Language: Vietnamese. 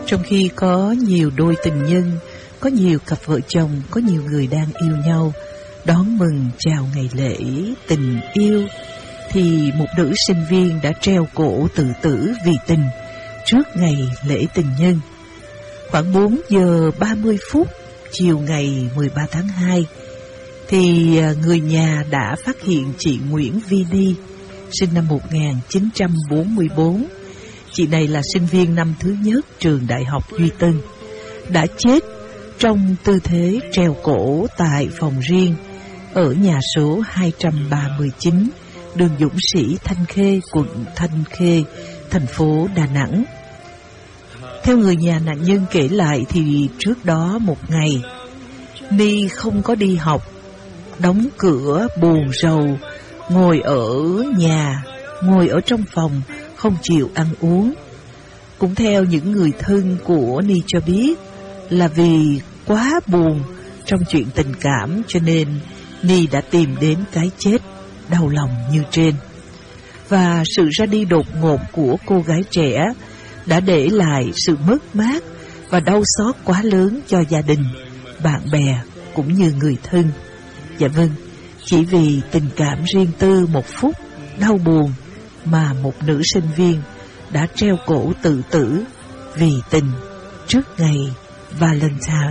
Trong khi có nhiều đôi tình nhân, có nhiều cặp vợ chồng, có nhiều người đang yêu nhau đón mừng chào ngày lễ tình yêu, thì một nữ sinh viên đã treo cổ tự tử vì tình trước ngày lễ tình nhân. Khoảng 4 giờ 30 phút chiều ngày 13 tháng 2 thì người nhà đã phát hiện chị Nguyễn Vi Ni, sinh năm 1944. Chị này là sinh viên năm thứ nhất trường Đại học Duy Tân, đã chết trong tư thế treo cổ tại phòng riêng ở nhà số 239 đường Dũng Sĩ, Thanh Khê, quận Thanh Khê, thành phố Đà Nẵng. Theo người nhà nạn nhân kể lại thì trước đó một ngày, Ni không có đi học, đóng cửa buồn rầu, ngồi ở nhà, ngồi ở trong phòng, không chịu ăn uống. Cũng theo những người thân của Ni cho biết là vì quá buồn trong chuyện tình cảm cho nên Ni đã tìm đến cái chết đau lòng như trên. Và sự ra đi đột ngột của cô gái trẻ đã để lại sự mất mát và đau xót quá lớn cho gia đình, bạn bè cũng như người thân. Dạ vâng, chỉ vì tình cảm riêng tư một phút đau buồn mà một nữ sinh viên đã treo cổ tự tử vì tình trước ngày Valentine.